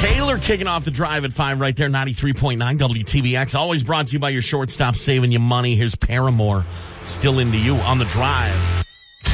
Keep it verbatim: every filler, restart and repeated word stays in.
Taylor kicking off the drive at five right there, ninety-three point nine W T B X. Always brought to you by your shortstop, saving you money. Here's Paramore, Still Into You on the drive.